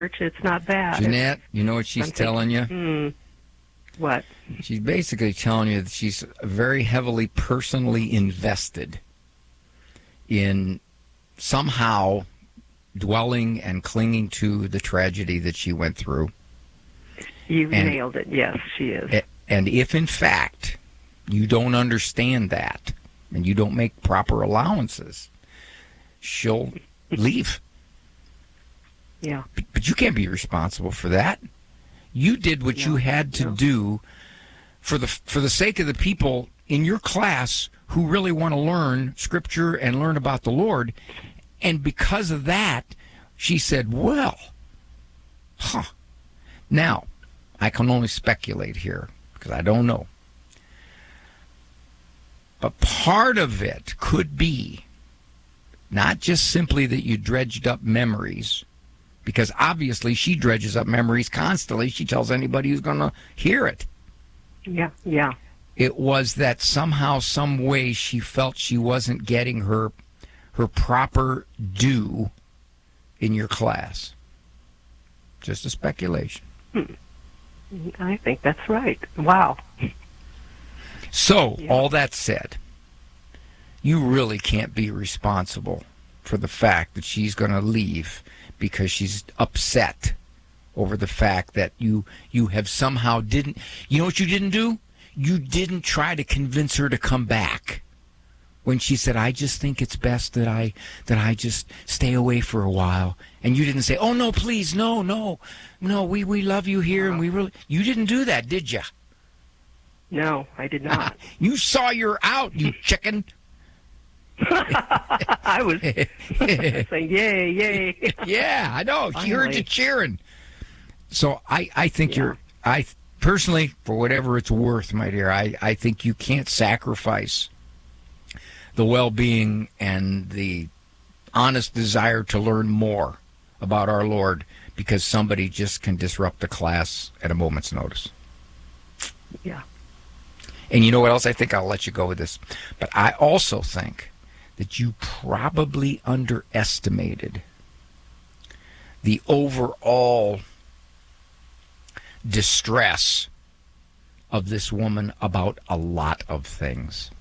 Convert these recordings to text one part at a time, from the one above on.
It's not bad. Jeanette, you know what she's telling you? What? She's basically telling you that she's very heavily personally invested in somehow dwelling and clinging to the tragedy that she went through. You nailed it. Yes, she is. And if, in fact, you don't understand that and you don't make proper allowances, she'll leave. Yeah. But you can't be responsible for that. You did what you had to do for the sake of the people in your class who really want to learn Scripture and learn about the Lord. And because of that, she said, well, Now, I can only speculate here because I don't know. But part of it could be not just simply that you dredged up memories, because obviously she dredges up memories constantly. She tells anybody who's going to hear it. Yeah. It was that somehow, some way, she felt she wasn't getting her proper due in your class. Just a speculation. I think that's right. Wow. So, all that said, you really can't be responsible for the fact that she's going to leave because she's upset over the fact that you have somehow didn't... You know what you didn't do? You didn't try to convince her to come back. When she said, I just think it's best that I just stay away for a while. And you didn't say, oh, no, please, no, we love you here, and we really... You didn't do that, did you? No, I did not. You saw you're out, you chicken. I was saying, yay. Yeah, I know. She heard you cheering. So I think I personally, for whatever it's worth, my dear, I think you can't sacrifice the well-being and the honest desire to learn more about our Lord because somebody just can disrupt the class at a moment's notice. Yeah. And you know what else? I think I'll let you go with this. But I also think that you probably underestimated the overall distress of this woman about a lot of things.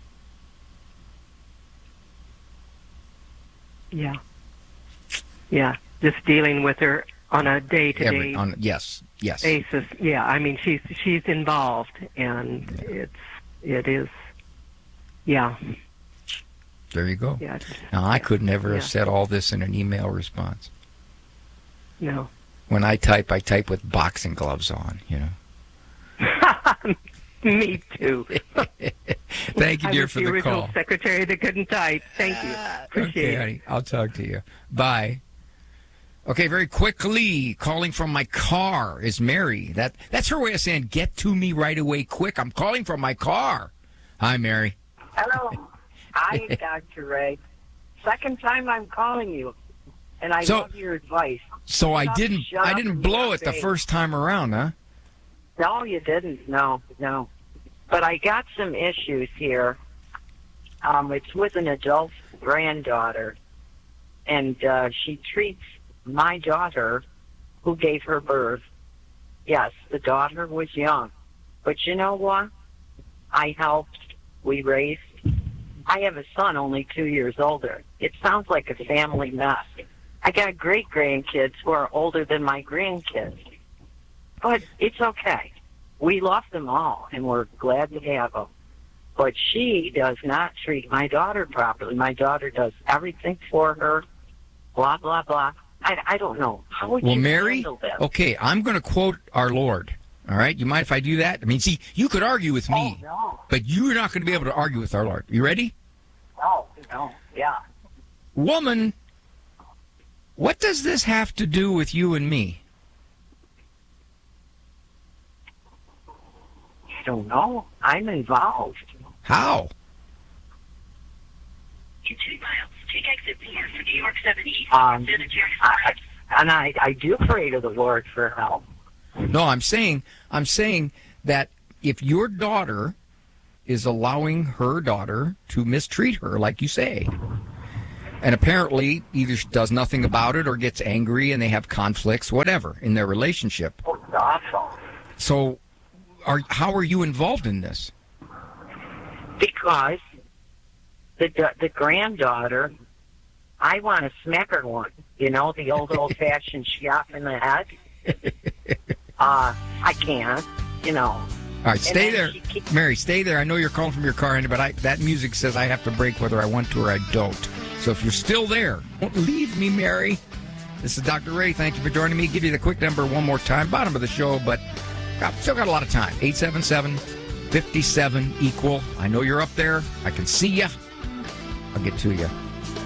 Yeah. Just dealing with her on a day-to-day yes. basis. Yeah, I mean, she's involved, and it is. Yeah. There you go. Yeah. Now, I could never have said all this in an email response. No. When I type with boxing gloves on, you know. Me too. Thank you, dear, for the call. I was the original secretary that couldn't type. Thank you. Appreciate it. Honey, I'll talk to you. Bye. Okay, very quickly, calling from my car is Mary. That's her way of saying, get to me right away, quick. I'm calling from my car. Hi, Mary. Hello. Hi, Dr. Ray. Second time I'm calling you, and I love your advice. So I didn't blow it the first time around, huh? No, you didn't. No. But I got some issues here. It's with an adult granddaughter, and she treats my daughter, who gave her birth. Yes, the daughter was young. But you know what? I helped. We raised. I have a son only 2 years older. It sounds like a family mess. I got great-grandkids who are older than my grandkids. But it's okay. We love them all, and we're glad to have them. But she does not treat my daughter properly. My daughter does everything for her, blah, blah, blah. I don't know. How would you Mary, handle that? Okay, I'm going to quote our Lord. All right? You mind if I do that? I mean, see, you could argue with me, but you're not going to be able to argue with our Lord. You ready? No, yeah. Woman, what does this have to do with you and me? I don't know. I'm involved. How? In 2 miles, take exit 4 for New York 7 East. I do pray to the Lord for help. No, I'm saying that if your daughter is allowing her daughter to mistreat her, like you say, And apparently either does nothing about it or gets angry and they have conflicts, whatever, in their relationship. Oh, it's awful. So how are you involved in this? Because the granddaughter, I want to smack her one. You know, the old-fashioned shot in the head. I can't, you know. All right, stay there. Mary, stay there. I know you're calling from your car, but that music says I have to break whether I want to or I don't. So if you're still there, don't leave me, Mary. This is Dr. Ray. Thank you for joining me. Give you the quick number one more time. Bottom of the show, but I've still got a lot of time. 877-57-EQUAL. I know you're up there. I can see you. I'll get to you.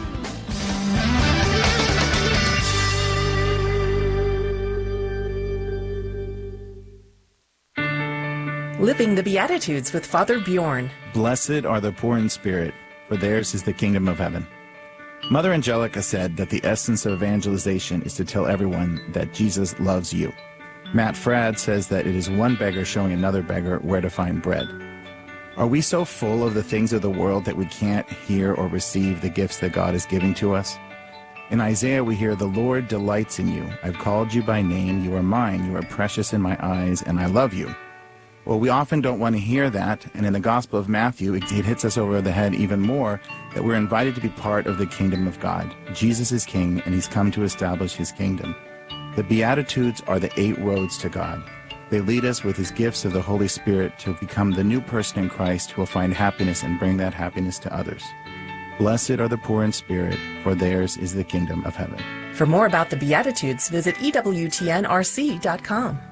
Living the Beatitudes with Father Bjorn. Blessed are the poor in spirit, for theirs is the kingdom of heaven. Mother Angelica said that the essence of evangelization is to tell everyone that Jesus loves you. Matt Fradd says that it is one beggar showing another beggar where to find bread. Are we so full of the things of the world that we can't hear or receive the gifts that God is giving to us? In Isaiah we hear, "The Lord delights in you. I've called you by name. You are mine. You are precious in my eyes, and I love you." Well, we often don't want to hear that, and in the Gospel of Matthew, it hits us over the head even more that we're invited to be part of the kingdom of God. Jesus is king, and he's come to establish his kingdom. The Beatitudes are the 8 roads to God. They lead us with his gifts of the Holy Spirit to become the new person in Christ who will find happiness and bring that happiness to others. Blessed are the poor in spirit, for theirs is the kingdom of heaven. For more about the Beatitudes, visit EWTNRC.com.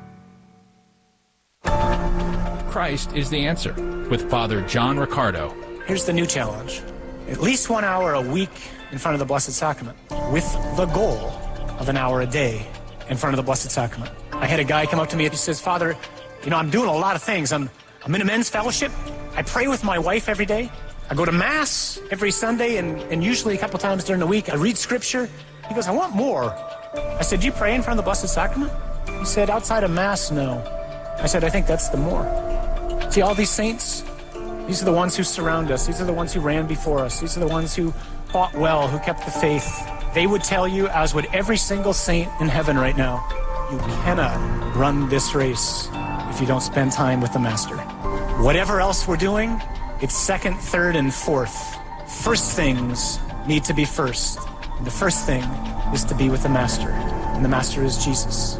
Christ is the answer with Father John Riccardo. Here's the new challenge. At least 1 hour a week in front of the Blessed Sacrament, with the goal of an hour a day in front of the Blessed Sacrament. I had a guy come up to me and he says, "Father, you know, I'm doing a lot of things. I'm in a men's fellowship. I pray with my wife every day. I go to Mass every Sunday and usually a couple times during the week. I read Scripture." He goes, "I want more." I said, "Do you pray in front of the Blessed Sacrament?" He said, "Outside of Mass, no." I said, "I think that's the more." See, all these saints, these are the ones who surround us. These are the ones who ran before us. These are the ones who fought well, who kept the faith. They would tell you, as would every single saint in heaven right now, you cannot run this race if you don't spend time with the Master. Whatever else we're doing, it's second, third, and fourth. First things need to be first. And the first thing is to be with the Master. And the Master is Jesus.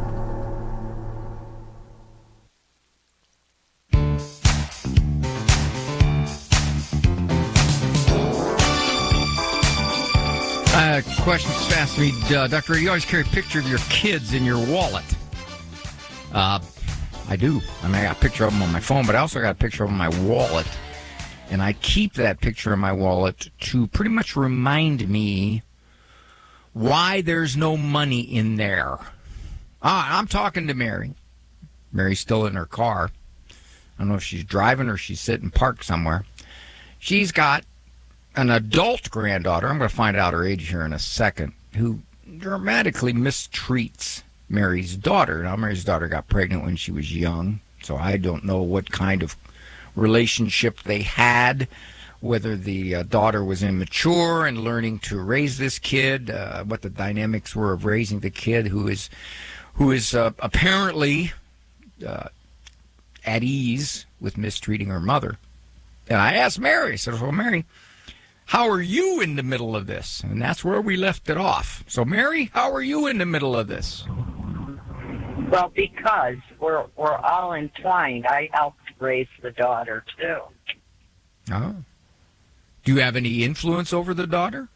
Questions asked me, Dr. Ray, you always carry a picture of your kids in your wallet. I do. I mean, I got a picture of them on my phone, but I also got a picture of them in my wallet. And I keep that picture in my wallet to pretty much remind me why there's no money in there. I'm talking to Mary. Mary's still in her car. I don't know if she's driving or she's sitting parked somewhere. She's got an adult granddaughter, I'm going to find out her age here in a second, who dramatically mistreats Mary's daughter. Now, Mary's daughter got pregnant when she was young, so I don't know what kind of relationship they had, whether the daughter was immature and learning to raise this kid, what the dynamics were of raising the kid who is apparently at ease with mistreating her mother. And I asked Mary, I said, "Well, Mary, how are you in the middle of this?" And that's where we left it off. So, Mary, how are you in the middle of this? Well, because we're all entwined. I helped raise the daughter, too. Oh. Do you have any influence over the daughter?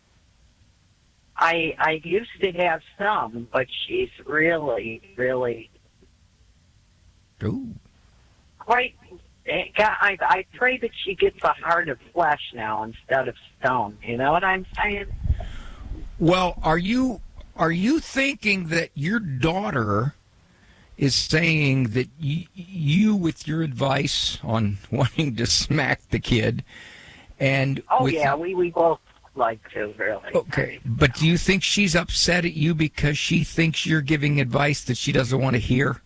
I used to have some, but she's really, really Ooh. quite... I pray that she gets a heart of flesh now instead of stone. You know what I'm saying? Well, are you thinking that your daughter is saying that you, with your advice on wanting to smack the kid, and we both like to, really. Okay, but do you think she's upset at you because she thinks you're giving advice that she doesn't want to hear?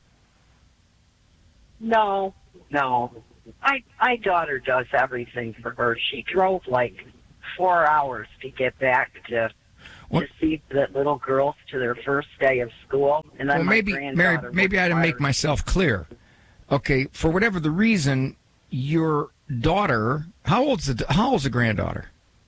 No. My daughter does everything for her. She drove like 4 hours to get back to see the little girls to their first day of school. And then maybe, Mary, maybe I didn't make myself clear. Okay, for whatever the reason, your daughter, how old's the granddaughter?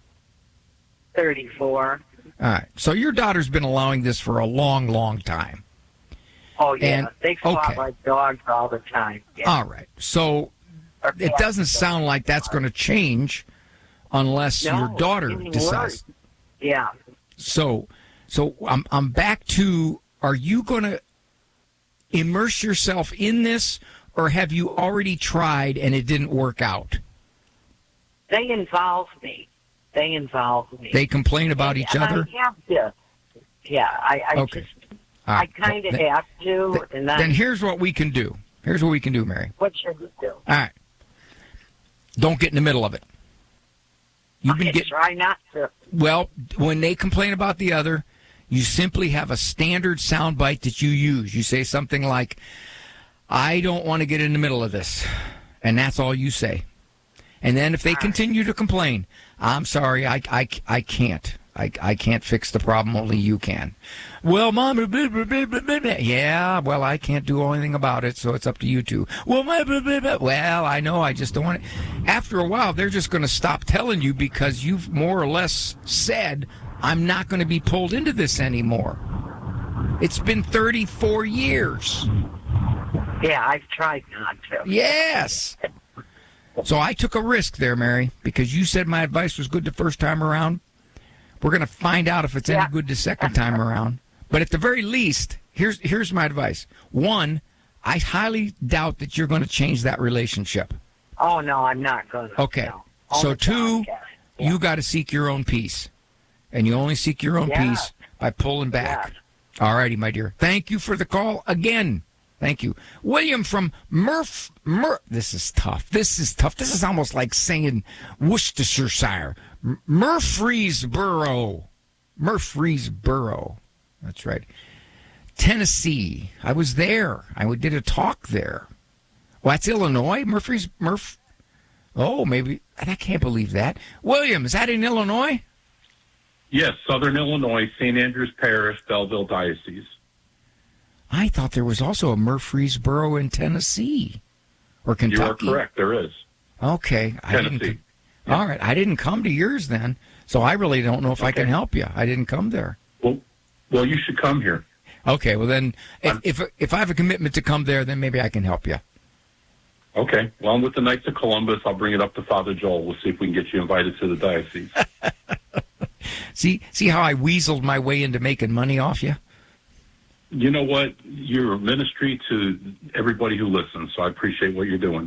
34. All right, so your daughter's been allowing this for a long, long time. Oh, yeah. And, they fought like dogs all the time. Yeah. All right. So it doesn't sound like that's going to change unless your daughter decides. Yeah. So I'm back to, are you going to immerse yourself in this, or have you already tried and it didn't work out? They involve me. They complain about each other? I have to. Yeah, I okay. just... I kind of have to. And then here's what we can do. Mary. What should we do? All right. Don't get in the middle of it. Try not to. Well, when they complain about the other, you simply have a standard sound bite that you use. You say something like, I don't want to get in the middle of this. And that's all you say. And then if they continue to complain, I'm sorry, I can't. I can't fix the problem. Only you can. Well, Mom, blah, blah, blah, blah, blah. Yeah, well, I can't do anything about it, so it's up to you two. Well, blah, blah, blah, blah. Well, I know, I just don't want it. After a while, they're just going to stop telling you because you've more or less said, I'm not going to be pulled into this anymore. It's been 34 years. Yeah, I've tried not to. Yes. So I took a risk there, Mary, because you said my advice was good the first time around. We're going to find out if it's any good the second time around. But at the very least, here's my advice. One, I highly doubt that you're going to change that relationship. Oh, no, I'm not going to. Okay. No. So two, you got to seek your own peace. And you only seek your own peace by pulling back. Yeah. All righty, my dear. Thank you for the call again. Thank you. William from This is tough. This is almost like saying Worcestershire. Murfreesboro. That's right. Tennessee. I was there. I did a talk there. Well, that's Illinois? Oh, maybe. I can't believe that. William, is that in Illinois? Yes, Southern Illinois, St. Andrews Parish, Belleville Diocese. I thought there was also a Murfreesboro in Tennessee or Kentucky. You are correct. There is. Okay. Tennessee. All right. I didn't come to yours then, so I really don't know if I can help you. I didn't come there. Well, you should come here. Okay. Well, then, if I have a commitment to come there, then maybe I can help you. Okay. Well, I'm with the Knights of Columbus. I'll bring it up to Father Joel. We'll see if we can get you invited to the diocese. See how I weaseled my way into making money off you? You know what? You're a ministry to everybody who listens, so I appreciate what you're doing.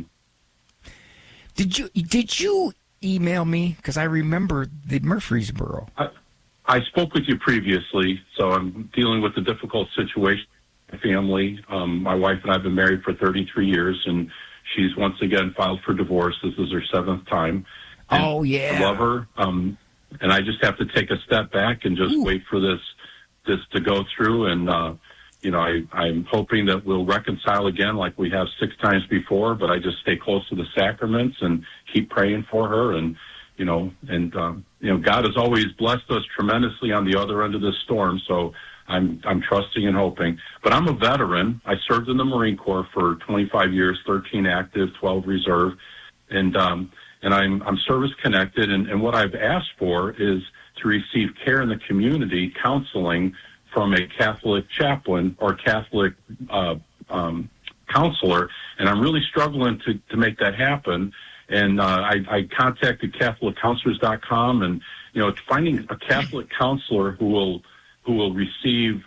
Did you email me? Because I remember the Murfreesboro. I spoke with you previously, so I'm dealing with a difficult situation in my family. My wife and I have been married for 33 years, and she's once again filed for divorce. This is her 7th time. And oh, yeah. I love her, and I just have to take a step back and just wait for this to go through. And, I'm hoping that we'll reconcile again like we have 6 times before, but I just stay close to the sacraments and keep praying for her. And, God has always blessed us tremendously on the other end of this storm. So I'm trusting and hoping. But I'm a veteran. I served in the Marine Corps for 25 years, 13 active, 12 reserve. And I'm service connected. And what I've asked for is to receive care in the community, counseling from a Catholic chaplain or Catholic counselor, and I'm really struggling to make that happen. And I contacted CatholicCounselors.com, and finding a Catholic counselor who will receive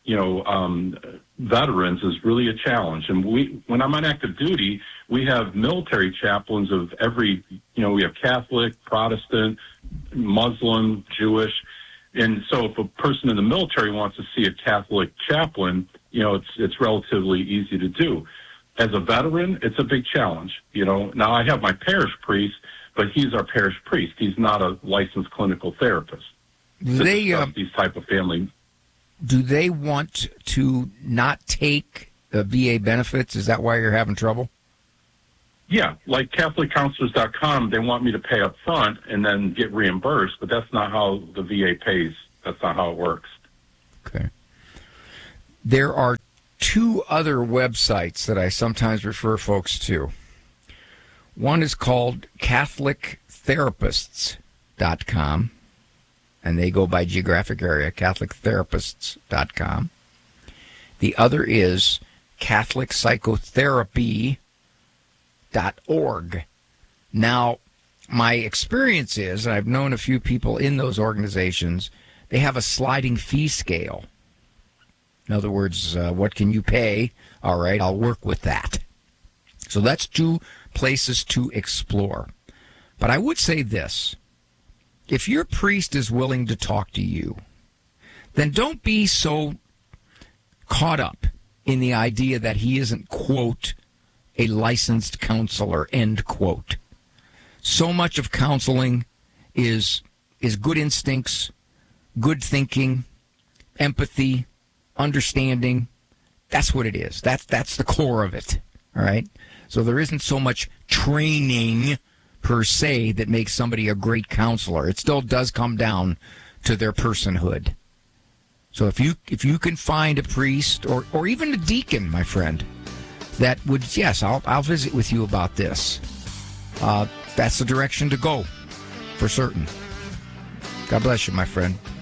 veterans is really a challenge. And when I'm on active duty, we have military chaplains of every we have Catholic, Protestant, Muslim, Jewish. And so if a person in the military wants to see a Catholic chaplain, it's relatively easy to do. As a veteran, it's a big challenge. Now I have my parish priest, but he's our parish priest. He's not a licensed clinical therapist. These type of family. Do they want to not take the VA benefits? Is that why you're having trouble? Yeah, like CatholicCounselors.com, they want me to pay up front and then get reimbursed, but that's not how the VA pays. That's not how it works. Okay. There are two other websites that I sometimes refer folks to. One is called CatholicTherapists.com, and they go by geographic area, CatholicTherapists.com. The other is CatholicPsychotherapy.org. Now, my experience is, and I've known a few people in those organizations, they have a sliding fee scale. In other words, what can you pay? All right, I'll work with that. So that's two places to explore. But I would say this. If your priest is willing to talk to you, then don't be so caught up in the idea that he isn't, quote, a licensed counselor, end quote. So much of counseling is good instincts, good thinking, empathy, understanding. That's what it is. That's the core of it. All right? So there isn't so much training per se that makes somebody a great counselor. It still does come down to their personhood. So if you can find a priest or even a deacon, my friend, that would, yes, I'll visit with you about this. That's the direction to go, for certain. God bless you, my friend.